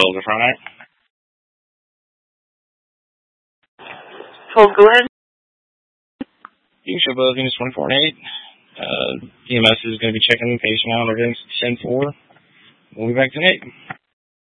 12 the front end. Go ahead. You can show both units 24 and 8. EMS is going to be checking the patient out. Everything's 10-4. We'll be back to 8.